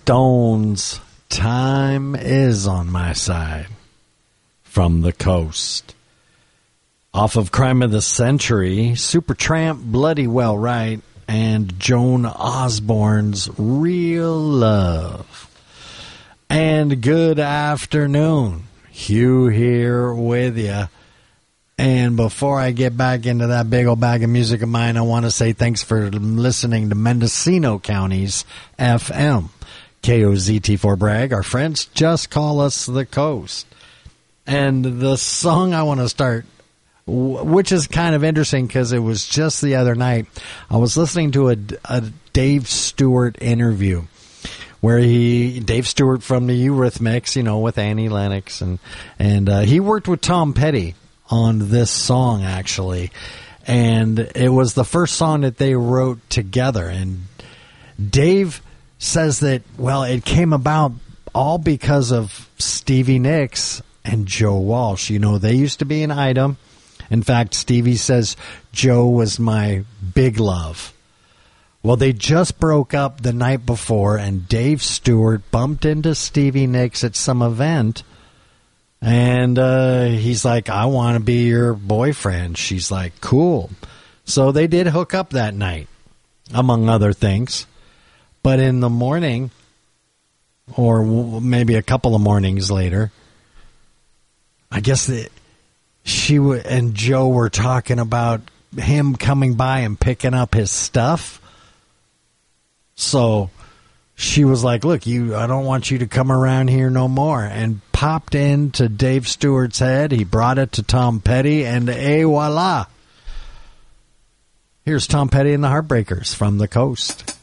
Stones, Time Is on My Side, from the Coast. Off of Crime of the Century, Supertramp, Bloody Well Right, and Joan Osborne's Real Love. And good afternoon. Hugh here with you. And before I get back into that big old bag of music of mine, I want to say thanks for listening to Mendocino County's FM. KOZT4 Bragg. Our friends just call us the Coast. And the song I want to start, which is kind of interesting because it was just the other night, I was listening to a Dave Stewart interview where Dave Stewart from the Eurythmics, with Annie Lennox, and he worked with Tom Petty on this song, actually. And it was the first song that they wrote together. And Dave says that, it came about all because of Stevie Nicks and Joe Walsh. They used to be an item. In fact, Stevie says Joe was my big love. Well, they just broke up the night before, and Dave Stewart bumped into Stevie Nicks at some event, and he's like, I want to be your boyfriend. She's like, cool. So they did hook up that night, among other things. But in the morning, or maybe a couple of mornings later, I guess she and Joe were talking about him coming by and picking up his stuff. So she was like, look, I don't want you to come around here no more. And popped into Dave Stewart's head. He brought it to Tom Petty, and voila. Here's Tom Petty and the Heartbreakers from the Coast.